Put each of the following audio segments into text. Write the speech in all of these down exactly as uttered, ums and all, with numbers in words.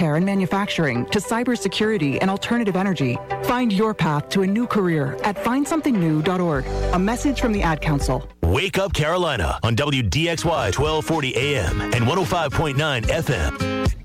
healthcare and manufacturing to cybersecurity and alternative energy. Find your path to a new career at find something new dot org. A message from the Ad Council. Wake Up Carolina on W D X Y twelve forty A M and one oh five point nine F M.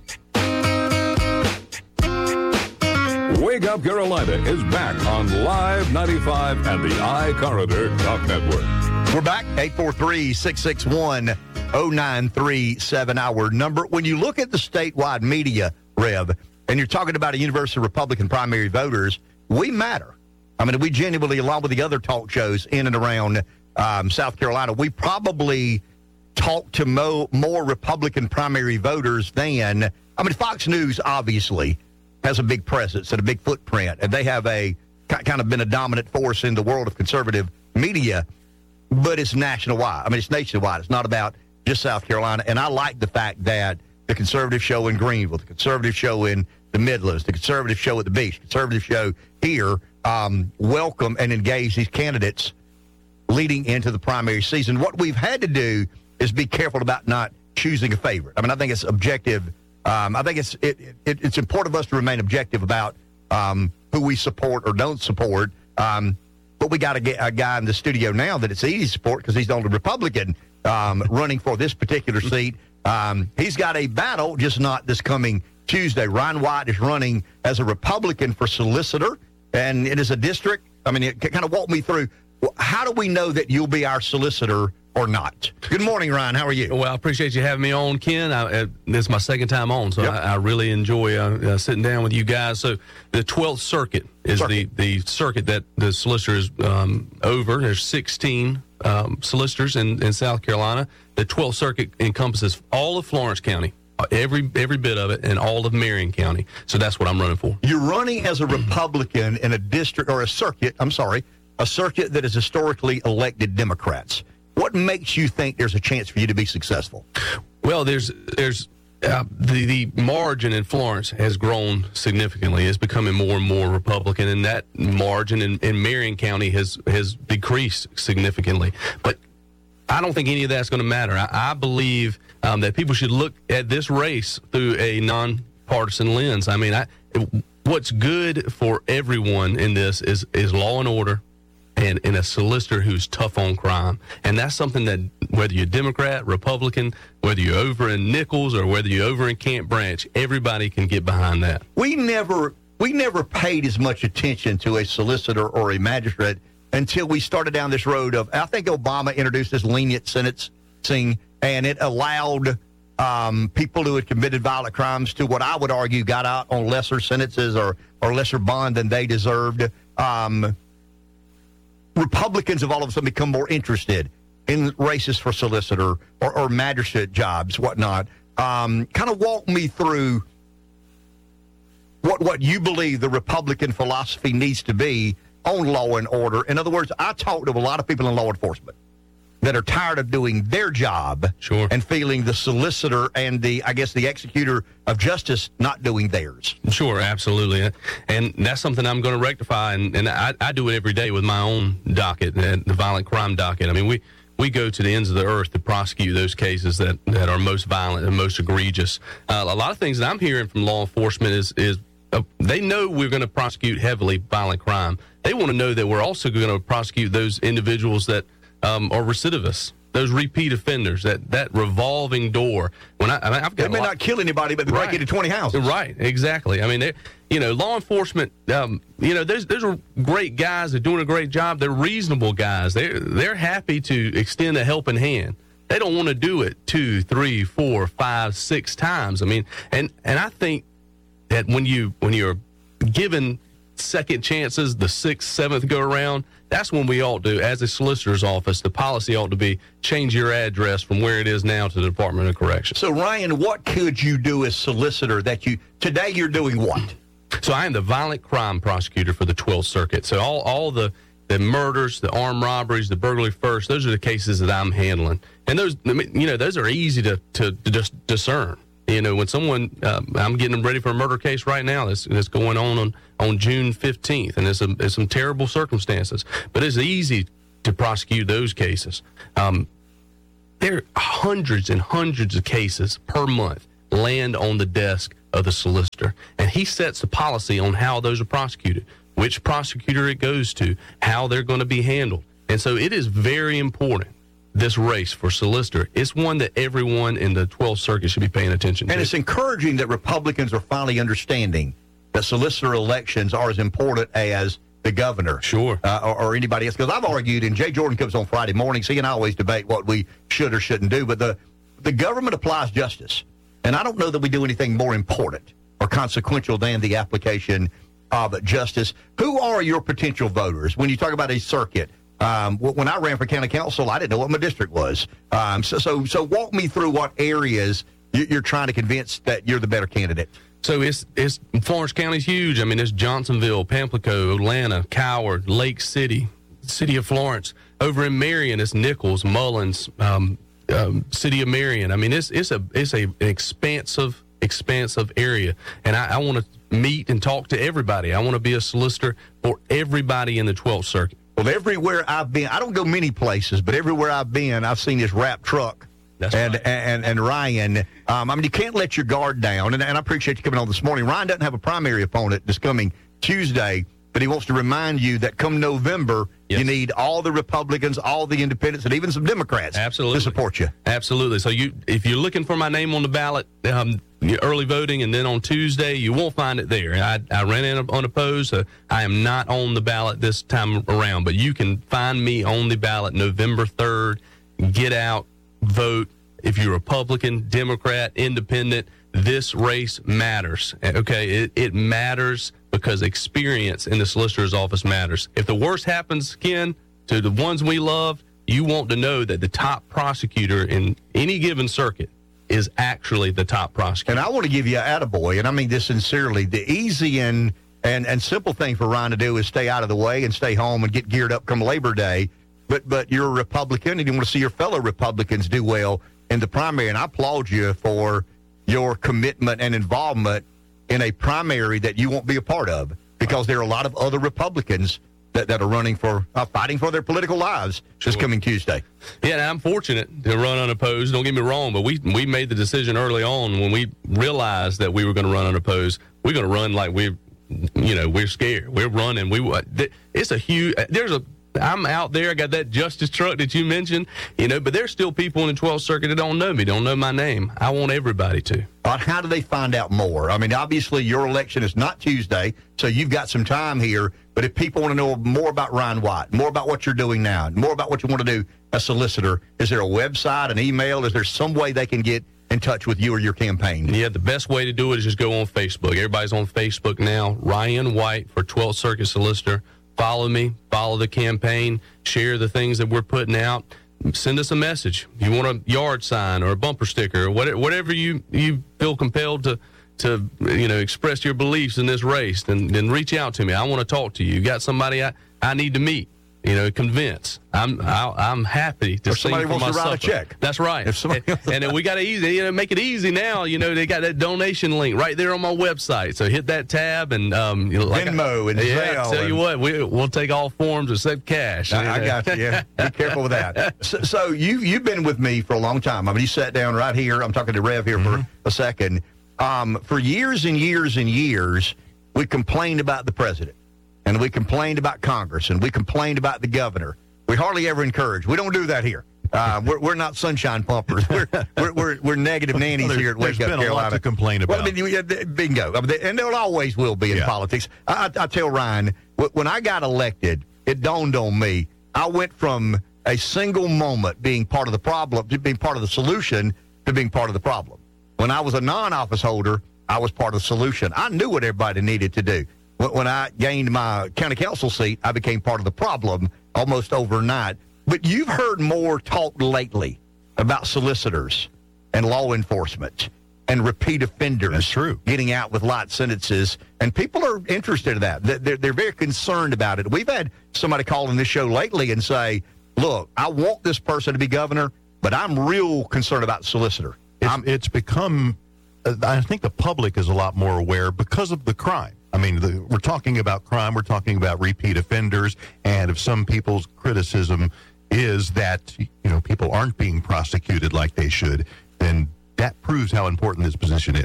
Wake Up Carolina is back on Live ninety-five and the iCorridor Talk Network. We're back. eight four three, six six one, oh nine three seven, our number. When you look at the statewide media, Rev, and you're talking about a University Republican primary voters, we matter. I mean, we genuinely, along with the other talk shows in and around um, South Carolina, we probably talk to mo- more Republican primary voters than, I mean, Fox News, obviously, has a big presence and a big footprint, and they have a kind of been a dominant force in the world of conservative media, but it's nationwide. I mean, it's nationwide. It's not about just South Carolina, and I like the fact that the conservative show in Greenville, the conservative show in the Midlands, the conservative show at the beach, conservative show here, um, welcome and engage these candidates leading into the primary season. What we've had to do is be careful about not choosing a favorite. I mean, I think it's objective. Um, I think it's it, it, it's important for us to remain objective about um, who we support or don't support. Um, but we got to get a guy in the studio now that it's easy to support because he's the only Republican um, running for this particular seat. Um, he's got a battle, just not this coming Tuesday. Ryan White is running as a Republican for solicitor, and it is a district. I mean, it kind of walk me through. How do we know that you'll be our solicitor or not? Good morning, Ryan. How are you? Well, I appreciate you having me on, Ken. I, uh, this is my second time on, so yep. I, I really enjoy uh, uh, sitting down with you guys. So the twelfth Circuit is circuit. the the circuit that the solicitor is um, over. There's sixteen um, solicitors in, in South Carolina. The twelfth Circuit encompasses all of Florence County, every every bit of it, and all of Marion County. So that's what I'm running for. You're running as a Republican in a district or a circuit, I'm sorry, a circuit that is historically elected Democrats. What makes you think there's a chance for you to be successful? Well, there's there's uh, the the margin in Florence has grown significantly. It's becoming more and more Republican, and that margin in, in Marion County has has decreased significantly. But I don't think any of that's going to matter. I, I believe um, that people should look at this race through a nonpartisan lens. I mean, I, what's good for everyone in this is is law and order. And, and a solicitor who's tough on crime. And that's something that whether you're Democrat, Republican, whether you're over in Nichols or whether you're over in Camp Branch, everybody can get behind that. We never we never paid as much attention to a solicitor or a magistrate until we started down this road of, I think Obama introduced this lenient sentencing, and it allowed um, people who had committed violent crimes to what I would argue got out on lesser sentences or, or lesser bond than they deserved. Um Republicans have all of a sudden become more interested in races for solicitor or, or magistrate jobs, whatnot. Um, kind of walk me through what what you believe the Republican philosophy needs to be on law and order. In other words, I talk to a lot of people in law enforcement that are tired of doing their job sure. and feeling the solicitor and the, I guess, the executor of justice not doing theirs. Sure, absolutely. And that's something I'm going to rectify, and, and I, I do it every day with my own docket, the violent crime docket. I mean, we, we go to the ends of the earth to prosecute those cases that, that are most violent and most egregious. Uh, a lot of things that I'm hearing from law enforcement is, is uh, they know we're going to prosecute heavily violent crime. They want to know that we're also going to prosecute those individuals that Um, or recidivists, those repeat offenders, that, that revolving door. When I, I mean, I've got they may lot, not kill anybody, but they right. break into twenty houses. Right, exactly. I mean, they, you know, law enforcement. Um, you know, those those are great guys. They're doing a great job. They're reasonable guys. They're they're happy to extend a helping hand. They don't want to do it two, three, four, five, six times. I mean, and and I think that when you when you're given second chances, the sixth, seventh go around, that's when we ought to, as a solicitor's office, the policy ought to be change your address from where it is now to the Department of Corrections. So, Ryan, what could you do as solicitor that you, today you're doing what? So I am the violent crime prosecutor for the twelfth Circuit. So all, all the, the murders, the armed robberies, the burglary first, those are the cases that I'm handling. And those, you know, those are easy to, to, to just discern. You know, when someone, uh, I'm getting ready for a murder case right now that's, that's going on, on on June fifteenth, and it's, a, it's some terrible circumstances. But it's easy to prosecute those cases. Um, there are hundreds and hundreds of cases per month land on the desk of the solicitor, and he sets the policy on how those are prosecuted, which prosecutor it goes to, how they're going to be handled. And so it is very important, this race for solicitor. It's one that everyone in the twelfth Circuit should be paying attention to. And it's encouraging that Republicans are finally understanding that solicitor elections are as important as the governor. Sure. Uh, or, or anybody else. Because I've argued, and Jay Jordan comes on Friday mornings, he and I always debate what we should or shouldn't do, but the, the government applies justice. And I don't know that we do anything more important or consequential than the application of justice. Who are your potential voters? When you talk about a circuit, um, when I ran for county council, I didn't know what my district was. Um, so, so, so walk me through what areas you're trying to convince that you're the better candidate. So it's it's Florence County's huge. I mean, it's Johnsonville, Pamplico, Atlanta, Coward, Lake City, City of Florence. Over in Marion, it's Nichols, Mullins, um, um, City of Marion. I mean, it's it's a it's a an expansive expansive area, and I, I want to meet and talk to everybody. I want to be a solicitor for everybody in the twelfth Circuit. Well, everywhere I've been, I don't go many places, but everywhere I've been, I've seen this wrap truck. That's and, right. and and Ryan, um, I mean, you can't let your guard down, and, and I appreciate you coming on this morning. Ryan doesn't have a primary opponent this coming Tuesday, but he wants to remind you that come November, yes. you need all the Republicans, all the independents, and even some Democrats Absolutely. to support you. Absolutely. So you, if you're looking for my name on the ballot, um, early voting, and then on Tuesday, you won't find it there. I, I ran in unopposed, so I am not on the ballot this time around, but you can find me on the ballot November third. Get out. Vote. If you're Republican, Democrat, Independent, this race matters. Okay, it, it matters because experience in the solicitor's office matters. If the worst happens, Ken, to the ones we love, you want to know that the top prosecutor in any given circuit is actually the top prosecutor. And I want to give you an attaboy, and I mean this sincerely. The easy and, and, and simple thing for Ryan to do is stay out of the way and stay home and get geared up come Labor Day. But but you're a Republican, and you want to see your fellow Republicans do well in the primary, and I applaud you for your commitment and involvement in a primary that you won't be a part of, because there are a lot of other Republicans that, that are running for, uh, fighting for their political lives Sure. this coming Tuesday. Yeah, and I'm fortunate to run unopposed. Don't get me wrong, but we we made the decision early on when we realized that we were going to run unopposed. We're going to run like we're, you know, we're scared. We're running. We It's a huge, there's a, I'm out there. I got that justice truck that you mentioned, you know, but there's still people in the twelfth Circuit that don't know me, don't know my name. I want everybody to. Uh, how do they find out more? I mean, obviously, your election is not Tuesday, so you've got some time here. But if people want to know more about Ryan White, more about what you're doing now, more about what you want to do as solicitor, is there a website, an email? Is there some way they can get in touch with you or your campaign? Yeah, the best way to do it is just go on Facebook. Everybody's on Facebook now. Ryan White for twelfth Circuit Solicitor. Follow me, follow the campaign, share the things that we're putting out. Send us a message. If you want a yard sign or a bumper sticker or whatever, whatever you, you feel compelled to, to you know, express your beliefs in this race, then, then reach out to me. I want to talk to you. You got somebody I, I need to meet, you know, convince. I'm I, I'm happy to Or sing somebody for wants my to write supper. a check. That's right. If somebody and and then we got to easy, you know, make it easy now. You know, they got that donation link right there on my website. So hit that tab and um, you know, like Venmo I, and yeah, Zelle I tell you and- what, we we'll take all forms except cash. I, I got you. Yeah. Be careful with that. So, so you, you've been with me for a long time. I mean, you sat down right here. I'm talking to Rev here Mm-hmm. for a second. Um, for years and years and years, we complained about the president, and we complained about Congress, and we complained about the governor. We hardly ever encourage. We don't do that here. Uh, we're, we're not sunshine pumpers. We're we're we're, we're negative nannies Well, there- here at there's Wake Up been a Carolina. lot to complain Well, I about. mean, you- yeah, the- bingo. I mean, and there always will be in Yeah. politics. I, I, I tell Ryan, wh- when I got elected, it dawned on me. I went from a single moment being part of the problem, to being part of the solution, to being part of the problem. When I was a non-office holder, I was part of the solution. I knew what everybody needed to do. When, when I gained my county council seat, I became part of the problem almost overnight. But you've heard more talk lately about solicitors and law enforcement and repeat offenders. That's true. Getting out with light sentences, and people are interested in that. They're, they're very concerned about it. We've had somebody call in this show lately and say, look, I want this person to be governor, but I'm real concerned about solicitor. It's, I'm, it's become, uh, I think the public is a lot more aware because of the crime. I mean, the, we're talking about crime, we're talking about repeat offenders, and if some people's criticism is that, you know, people aren't being prosecuted like they should, then that proves how important this position is.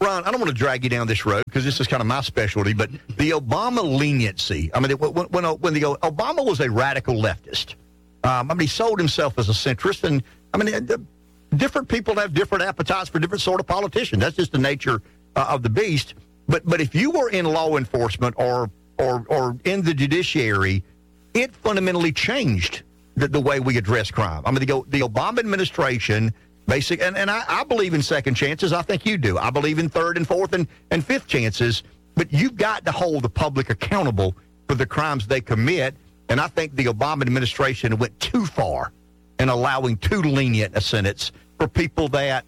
Ron, I don't want to drag you down this road because this is kind of my specialty, but the Obama leniency. I mean, when, when, when the Obama was a radical leftist, um, I mean, he sold himself as a centrist, and I mean, different people have different appetites for different sort of politicians. That's just the nature uh, of the beast. But but if you were in law enforcement or or or in the judiciary, it fundamentally changed the, the way we address crime. I mean, the, the Obama administration, basic, and, and I, I believe in second chances. I think you do. I believe in third and fourth and, and fifth chances. But you've got to hold the public accountable for the crimes they commit. And I think the Obama administration went too far in allowing too lenient a sentence for people that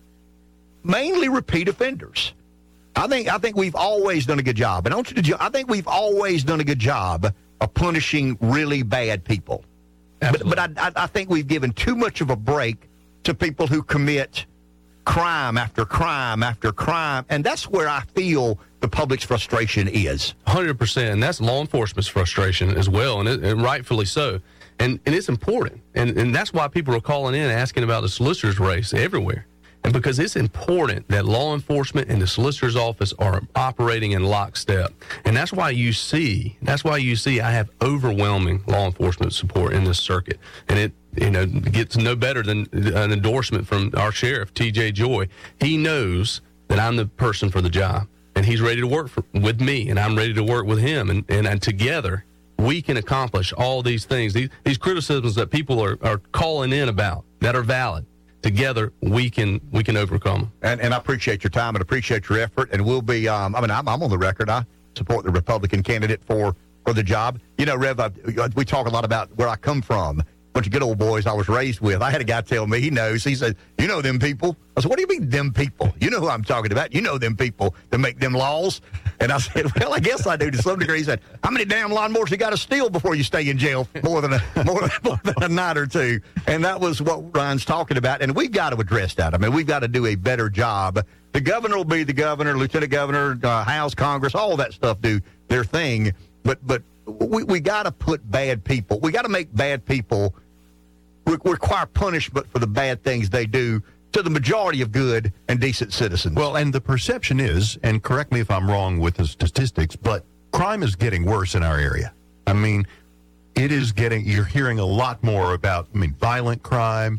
mainly repeat offenders. I think I think we've always done a good job. And I, want you to, I think we've always done a good job of punishing really bad people. Absolutely. But, but I, I think we've given too much of a break to people who commit crime after crime after crime. And that's where I feel the public's frustration is. one hundred percent. And that's law enforcement's frustration as well, and, it, and rightfully so. And and it's important. And, and that's why people are calling in and asking about the solicitor's race everywhere. And because it's important that law enforcement and the solicitor's office are operating in lockstep. And that's why you see, that's why you see I have overwhelming law enforcement support in this circuit. And it, you know, gets no better than an endorsement from our sheriff, T J Joy. He knows that I'm the person for the job, and he's ready to work for, with me, and I'm ready to work with him. And, and, and together, we can accomplish all these things, these, these criticisms that people are, are calling in about that are valid. Together, we can we can overcome them. And, and I appreciate your time and appreciate your effort. And we'll be, um, I mean, I'm, I'm on the record. I support the Republican candidate for, for the job. You know, Rev, I, we talk a lot about where I come from. A bunch of good old boys I was raised with. I had a guy tell me, he knows, he said, you know them people? I said, what do you mean them people? You know who I'm talking about. You know them people that make them laws. And I said, well, I guess I do to some degree. He said, how many damn lawnmowers you got to steal before you stay in jail more than a more than, more than a night or two? And that was what Ryan's talking about. And we've got to address that. I mean, we've got to do a better job. The governor will be the governor, lieutenant governor, uh, House, Congress, all that stuff do their thing. But but we, we got to put bad people. We got to make bad people re- require punishment for the bad things they do to the majority of good and decent citizens. Well, and the perception is, and correct me if I'm wrong with the statistics, but crime is getting worse in our area. I mean, it is getting, you're hearing a lot more about, I mean, violent crime.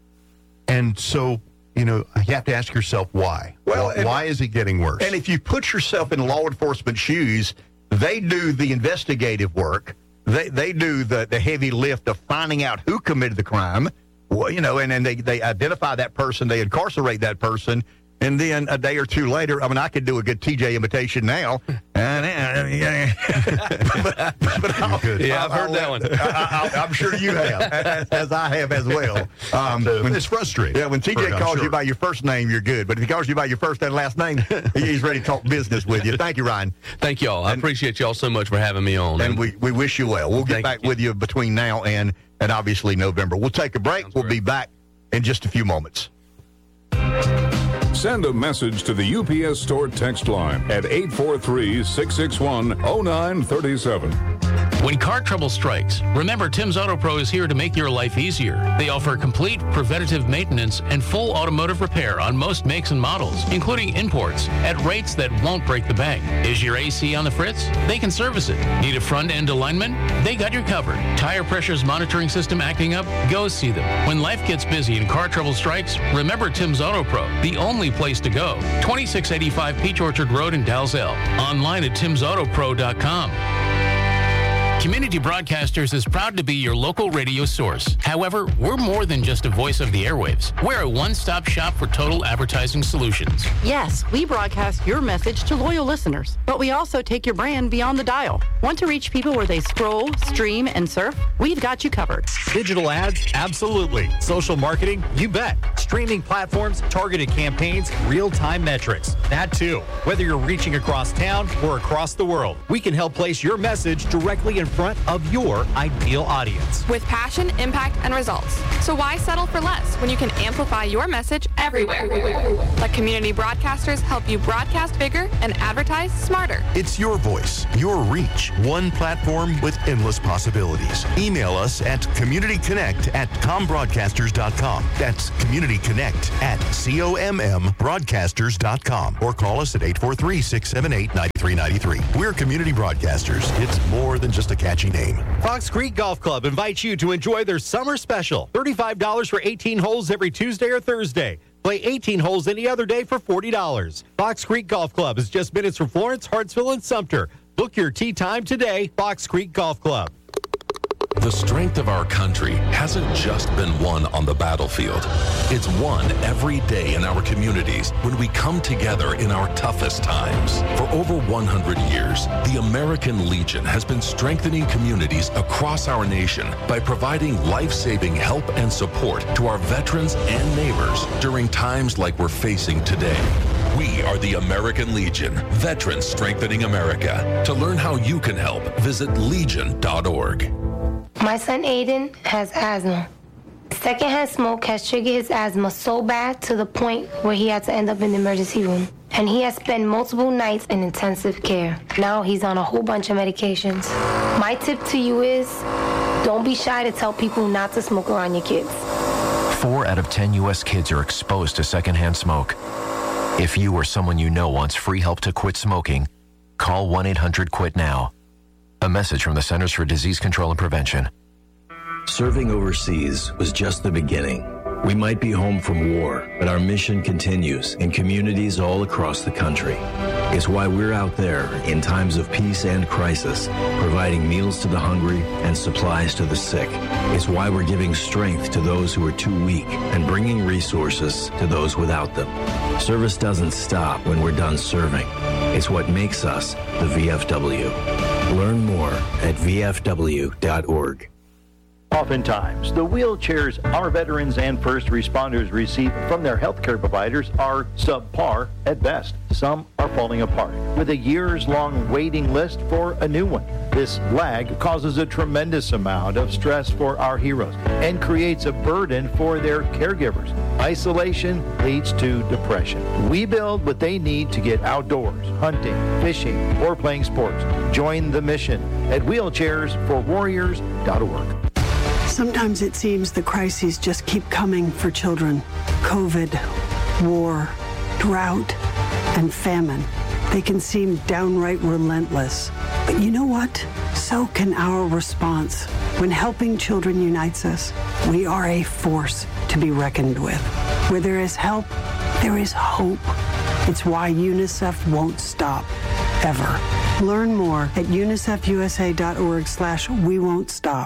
And so, you know, you have to ask yourself why. Well, why, why is it getting worse? And if you put yourself in law enforcement shoes, they do the investigative work. They they do the, the heavy lift of finding out who committed the crime. Well, you know, and then they, they identify that person, they incarcerate that person, and then a day or two later, I mean, I could do a good T J imitation now. And, uh, yeah, but, but I'll, yeah, I've I'll, heard I'll, that one. I, I, I'm sure you have, as, as I have as well. Um, when, it's frustrating. Yeah, when T J calls sure. you by your first name, you're good. But if he calls you by your first and last name, he's ready to talk business with you. Thank you, Ryan. Thank y'all. I and, appreciate y'all so much for having me on. And we, we wish you well. We'll get back you. with you between now and, and obviously November. We'll take a break. Sounds we'll great. be back in just a few moments. Send a message to the U P S Store text line at eight four three, six six one, zero nine three seven. When car trouble strikes, remember Tim's Auto Pro is here to make your life easier. They offer complete preventative maintenance and full automotive repair on most makes and models, including imports, at rates that won't break the bank. Is your A C on the fritz? They can service it. Need a front-end alignment? They got you covered. Tire pressures monitoring system acting up? Go see them. When life gets busy and car trouble strikes, remember Tim's Auto Pro, the only place to go. twenty-six eighty-five Peach Orchard Road in Dalzell. Online at tims auto pro dot com. Community Broadcasters is proud to be your local radio source. However, we're more than just a voice of the airwaves. We're a one-stop shop for total advertising solutions. Yes, we broadcast your message to loyal listeners, but we also take your brand beyond the dial. Want to reach people where they scroll, stream, and surf? We've got you covered. Digital ads? Absolutely. Social marketing? You bet. Streaming platforms, targeted campaigns, real-time metrics. That too. Whether you're reaching across town or across the world, we can help place your message directly in front of your ideal audience. With passion, impact, and results. So why settle for less when you can amplify your message everywhere? Let community broadcasters help you broadcast bigger and advertise smarter. It's your voice, your reach, one platform with endless possibilities. Email us at communityconnect at combroadcasters dot com. That's communityconnect at C O M M broadcasters dot com. Or call us at eight four three, six seven eight, nine three nine three. We're Community Broadcasters. It's more than just a catchy name. Fox Creek Golf Club invites you to enjoy their summer special. thirty-five dollars for eighteen holes every Tuesday or Thursday. Play eighteen holes any other day for forty dollars. Fox Creek Golf Club is just minutes from Florence, Hartsville, and Sumter. Book your tee time today, Fox Creek Golf Club. The strength of our country hasn't just been won on the battlefield. It's won every day in our communities when we come together in our toughest times. For over one hundred years, the American Legion has been strengthening communities across our nation by providing life-saving help and support to our veterans and neighbors during times like we're facing today. We are the American Legion, Veterans Strengthening America. To learn how you can help, visit legion dot org. My son Aiden has asthma. Secondhand smoke has triggered his asthma so bad to the point where he had to end up in the emergency room. And he has spent multiple nights in intensive care. Now he's on a whole bunch of medications. My tip to you is, don't be shy to tell people not to smoke around your kids. Four out of ten U S kids are exposed to secondhand smoke. If you or someone you know wants free help to quit smoking, call one eight hundred quit now. A message from the Centers for Disease Control and Prevention. Serving overseas was just the beginning. We might be home from war, but our mission continues in communities all across the country. It's why we're out there in times of peace and crisis, providing meals to the hungry and supplies to the sick. It's why we're giving strength to those who are too weak and bringing resources to those without them. Service doesn't stop when we're done serving. It's what makes us the V F W. Learn more at V F W dot org. Oftentimes, the wheelchairs our veterans and first responders receive from their healthcare providers are subpar at best. Some are falling apart, with a years-long waiting list for a new one. This lag causes a tremendous amount of stress for our heroes and creates a burden for their caregivers. Isolation leads to depression. We build what they need to get outdoors, hunting, fishing, or playing sports. Join the mission at wheelchairs for warriors dot org. Sometimes it seems the crises just keep coming for children. COVID, war, drought, and famine. They can seem downright relentless. But you know what? So can our response. When helping children unites us, we are a force to be reckoned with. Where there is help, there is hope. It's why UNICEF won't stop, ever. Learn more at unicef u s a dot org slash we won't stop.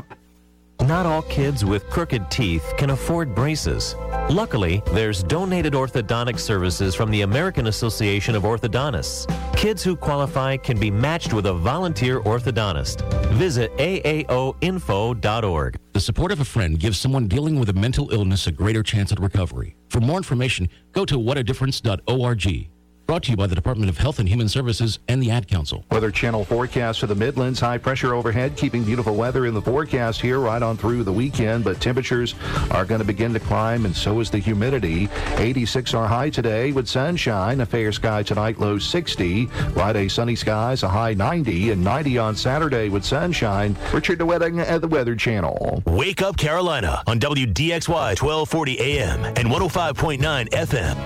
Not all kids with crooked teeth can afford braces. Luckily, there's donated orthodontic services from the American Association of Orthodontists. Kids who qualify can be matched with a volunteer orthodontist. Visit A A O info dot org. The support of a friend gives someone dealing with a mental illness a greater chance at recovery. For more information, go to what a difference dot org. Brought to you by the Department of Health and Human Services and the Ad Council. Weather Channel forecast for the Midlands. High pressure overhead, keeping beautiful weather in the forecast here right on through the weekend. But temperatures are going to begin to climb, and so is the humidity. eighty-six our high today with sunshine. A fair sky tonight, low sixty. Friday, sunny skies, a high ninety. And ninety on Saturday with sunshine. Richard DeWetting at the Weather Channel. Wake Up Carolina on W D X Y twelve forty A M and one oh five point nine F M.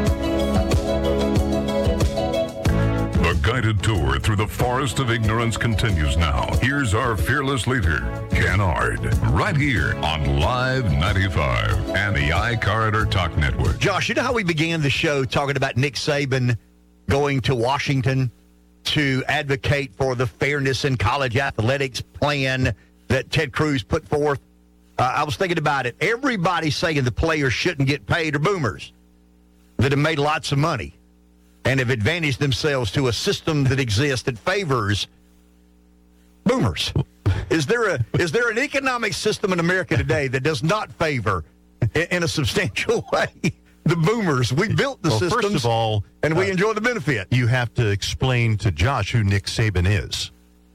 A guided tour through the forest of ignorance continues now. Here's our fearless leader, Ken Ard, right here on Live ninety-five and the iCarrier Talk Network. Josh, you know how we began the show talking about Nick Saban going to Washington to advocate for the fairness in college athletics plan that Ted Cruz put forth? Uh, I was thinking about it. Everybody saying the players shouldn't get paid are boomers that have made lots of money and have advantaged themselves to a system that exists that favors boomers. Is there a is there an economic system in America today that does not favor, in, in a substantial way, the boomers? We built the well, systems, first of all, and we uh, enjoy the benefit. You have to explain to Josh who Nick Saban is.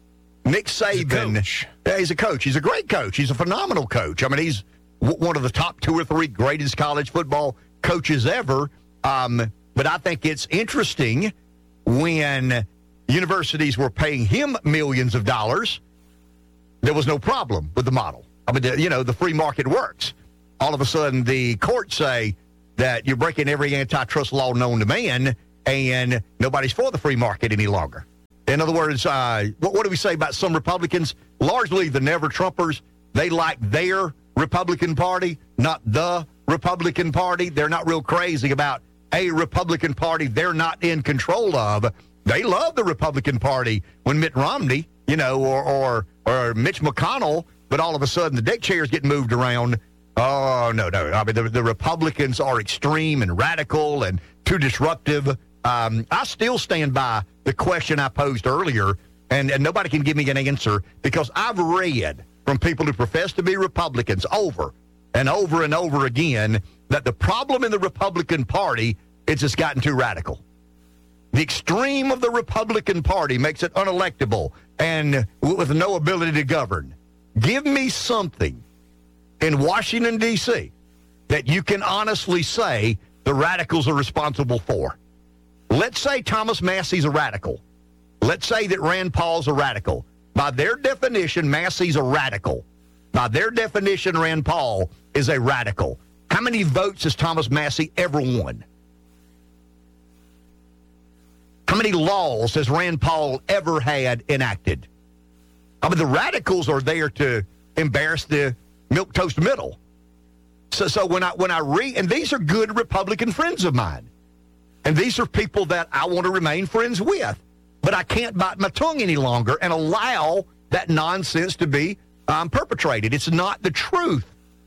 Nick Saban, he's a, yeah, he's a coach. He's a great coach. He's a phenomenal coach. I mean, he's w- one of the top two or three greatest college football coaches ever. Um, but I think it's interesting when universities were paying him millions of dollars, there was no problem with the model. I mean, the, you know, the free market works. All of a sudden, the courts say that you're breaking every antitrust law known to man, and nobody's for the free market any longer. In other words, uh, what, what do we say about some Republicans? Largely the never-Trumpers, they like their Republican Party, not the Republican Party. They're not real crazy about a Republican Party they're not in control of. They love the Republican Party when Mitt Romney, you know, or or, or Mitch McConnell, but all of a sudden the deck chairs get moved around. Oh, no, no. I mean, the, the Republicans are extreme and radical and too disruptive. Um, I still stand by the question I posed earlier, and, and nobody can give me an answer because I've read from people who profess to be Republicans over and over and over again that the problem in the Republican Party is it's gotten too radical. The extreme of the Republican Party makes it unelectable and with no ability to govern. Give me something in Washington, D C that you can honestly say the radicals are responsible for. Let's say Thomas Massey's a radical. Let's say that Rand Paul's a radical. By their definition, Massey's a radical. By their definition, Rand Paul is a radical. How many votes has Thomas Massey ever won? How many laws has Rand Paul ever had enacted? I mean, the radicals are there to embarrass the milquetoast middle. So, so when I when I read, and these are good Republican friends of mine, and these are people that I want to remain friends with, but I can't bite my tongue any longer and allow that nonsense to be um, perpetrated. It's not the truth.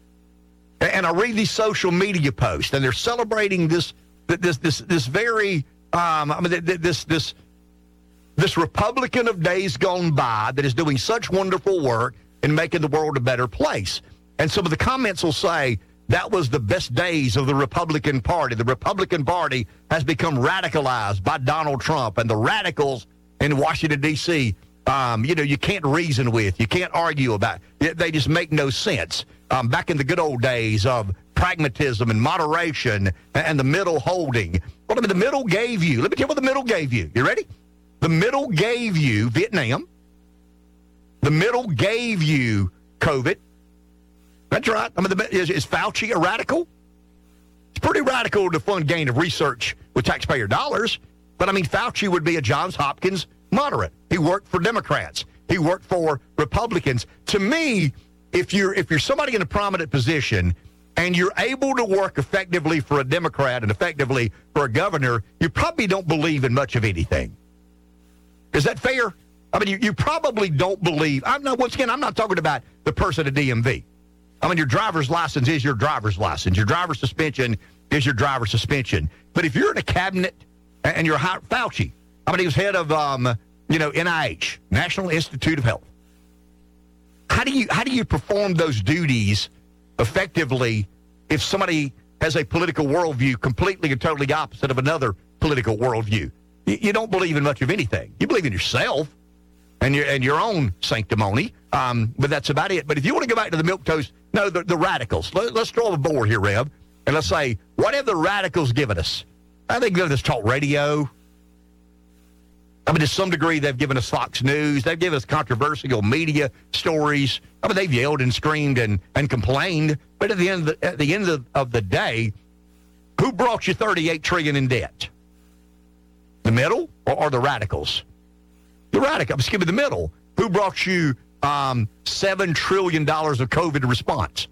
And I read these social media posts, and they're celebrating this this this this very um, I mean this this this Republican of days gone by that is doing such wonderful work in making the world a better place. And some of the comments will say that was the best days of the Republican Party. The Republican Party has become radicalized by Donald Trump, and the radicals in Washington, D C, um, you know, you can't reason with, you can't argue about. They just make no sense. Um, back in the good old days of pragmatism and moderation and the middle holding. Well, I mean, the middle gave you, let me tell you what the middle gave you. You ready? The middle gave you Vietnam. The middle gave you COVID. That's right. I mean, the, is, is Fauci a radical? It's pretty radical to fund gain of research with taxpayer dollars. But, I mean, Fauci would be a Johns Hopkins moderate. He worked for Democrats. He worked for Republicans. To me, if you're if you're somebody in a prominent position and you're able to work effectively for a Democrat and effectively for a governor, you probably don't believe in much of anything. Is that fair? I mean, you, you probably don't believe. I'm not, once again, I'm not talking about the person at D M V. I mean, your driver's license is your driver's license. Your driver's suspension is your driver's suspension. But if you're in a cabinet and you're high, Fauci, I mean, he was head of, um, you know, N I H, National Institute of Health. How do you how do you perform those duties effectively if somebody has a political worldview completely and totally opposite of another political worldview? You, you don't believe in much of anything. You believe in yourself and your and your own sanctimony, um, but that's about it. But if you want to go back to the milquetoast, no, the, the radicals. Let, let's throw a board here, Rev, and let's say, what have the radicals given us? I think they've given us talk radio. I mean, to some degree, they've given us Fox News. They've given us controversial media stories. I mean, they've yelled and screamed and, and complained. But at the end of the, at the, end of, of the day, who brought you thirty-eight trillion dollars in debt? The middle or, or the radicals? The radicals. Excuse me, the middle. Who brought you um, seven trillion dollars of COVID response?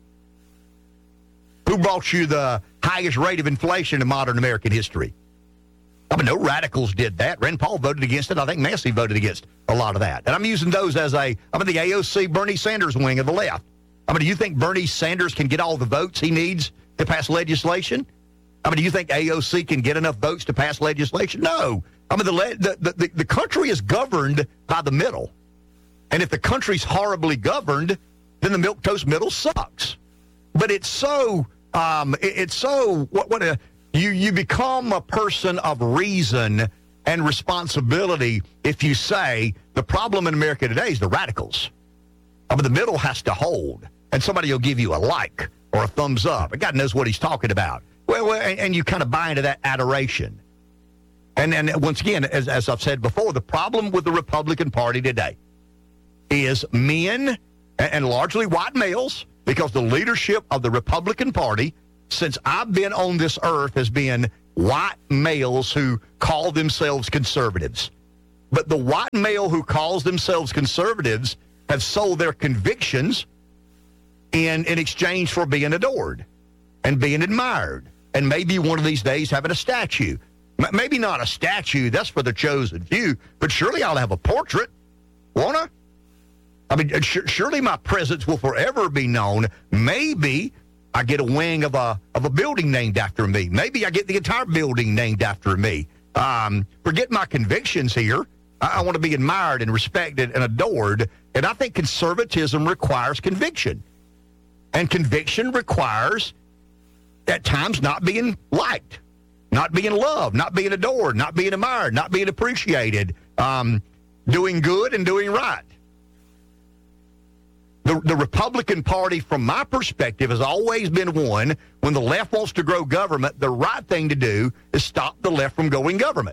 Who brought you the highest rate of inflation in modern American history? I mean, no radicals did that. Rand Paul voted against it. I think Massey voted against a lot of that. And I'm using those as a, I'm in the A O C Bernie Sanders wing of the left. I mean, do you think Bernie Sanders can get all the votes he needs to pass legislation? I mean, do you think A O C can get enough votes to pass legislation? No. I mean, the the the, the country is governed by the middle. And if the country's horribly governed, then the milquetoast middle sucks. But it's so, um, it, it's so, what, what a, You you become a person of reason and responsibility if you say the problem in America today is the radicals. I mean, the middle has to hold, and somebody will give you a like or a thumbs up. And God knows what he's talking about. Well, well and, and you kind of buy into that adoration. And, and once again, as, as I've said before, the problem with the Republican Party today is men, and, and largely white males, because the leadership of the Republican Party, since I've been on this earth, has been white males who call themselves conservatives. But the white male who calls themselves conservatives have sold their convictions in, in exchange for being adored and being admired. And maybe one of these days having a statue. M- maybe not a statue, that's for the chosen few, but surely I'll have a portrait, won't I? I mean, sh- surely my presence will forever be known. Maybe I get a wing of a of a building named after me. Maybe I get the entire building named after me. Um, forget my convictions here. I, I want to be admired and respected and adored. And I think conservatism requires conviction. And conviction requires, at times, not being liked, not being loved, not being adored, not being admired, not being appreciated, um, doing good and doing right. The, the Republican Party, from my perspective, has always been one, when the left wants to grow government, the right thing to do is stop the left from going government.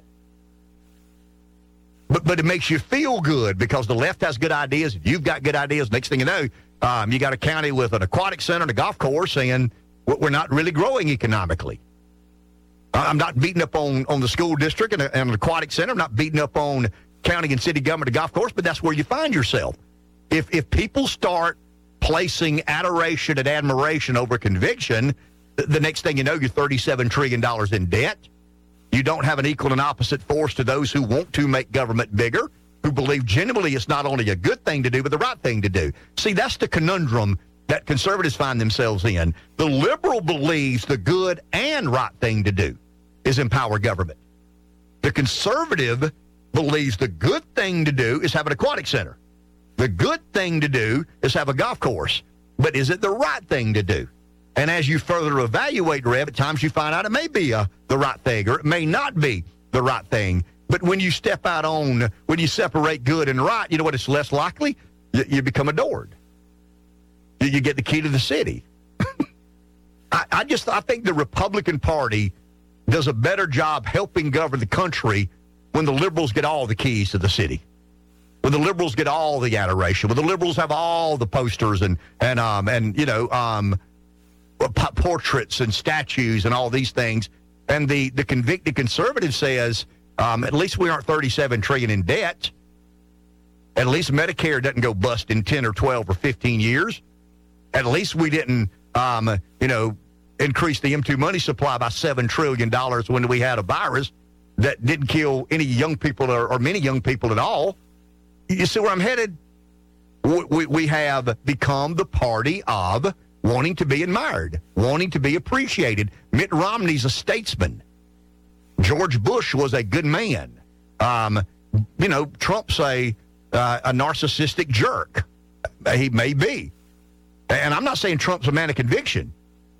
But but it makes you feel good because the left has good ideas. You've got good ideas. Next thing you know, um, you got a county with an aquatic center and a golf course, and we're not really growing economically. I'm not beating up on, on the school district and, a, and an aquatic center. I'm not beating up on county and city government and golf course, but that's where you find yourself. If if people start placing adoration and admiration over conviction, the, the next thing you know, you're thirty-seven trillion dollars in debt. You don't have an equal and opposite force to those who want to make government bigger, who believe genuinely it's not only a good thing to do, but the right thing to do. See, that's the conundrum that conservatives find themselves in. The liberal believes the good and right thing to do is empower government. The conservative believes the good thing to do is have an aquatic center. The good thing to do is have a golf course. But is it the right thing to do? And as you further evaluate, Rev, at times you find out it may be uh, the right thing, or it may not be the right thing. But when you step out on, when you separate good and right, you know what, it's less likely? You, you become adored. You, you get the key to the city. I, I just, I think the Republican Party does a better job helping govern the country when the liberals get all the keys to the city. When the liberals get all the adoration, when the liberals have all the posters and, and, um, and you know, um, portraits and statues and all these things, and the, the convicted conservative says, um, at least we aren't thirty-seven trillion dollars in debt. At least Medicare doesn't go bust in ten or twelve or fifteen years. At least we didn't, um, you know, increase the M two money supply by seven trillion dollars when we had a virus that didn't kill any young people or, or many young people at all. You see where I'm headed? We, we have become the party of wanting to be admired, wanting to be appreciated. Mitt Romney's a statesman. George Bush was a good man. Um, you know, Trump's a, uh, a narcissistic jerk. He may be. And I'm not saying Trump's a man of conviction,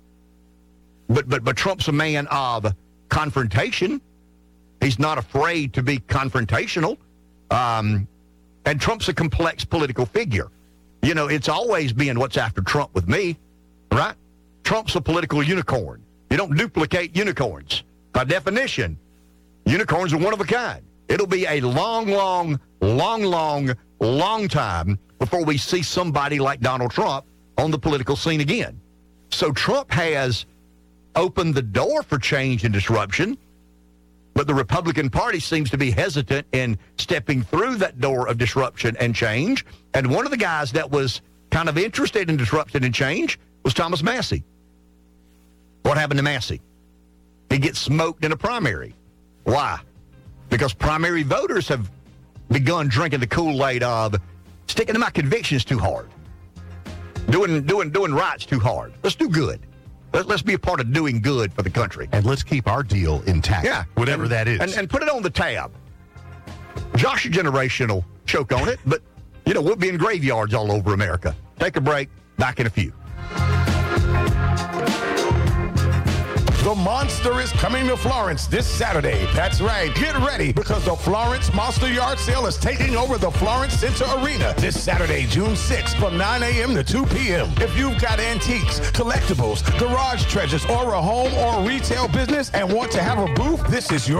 but but but Trump's a man of confrontation. He's not afraid to be confrontational. Um, and Trump's a complex political figure. You know, it's always been what's after Trump with me, right? Trump's a political unicorn. You don't duplicate unicorns. By definition, unicorns are one of a kind. It'll be a long, long, long, long, long time before we see somebody like Donald Trump on the political scene again. So Trump has opened the door for change and disruption, but the Republican Party seems to be hesitant in stepping through that door of disruption and change. And one of the guys that was kind of interested in disruption and change was Thomas Massie. What happened to Massie? He gets smoked in a primary. Why? Because primary voters have begun drinking the Kool-Aid of sticking to my convictions too hard. Doing doing doing right's too hard. Let's do good. Let's, let's be a part of doing good for the country. And let's keep our deal intact. Yeah. Whatever and, that is. And, and put it on the tab. Josh's generation will choke on it, but, you know, we'll be in graveyards all over America. Take a break. Back in a few. The monster is coming to Florence this Saturday. That's right. Get ready because the Florence Monster Yard Sale is taking over the Florence Center Arena this Saturday, June sixth from nine a.m. to two p.m. If you've got antiques, collectibles, garage treasures, or a home or retail business and want to have a booth, this is your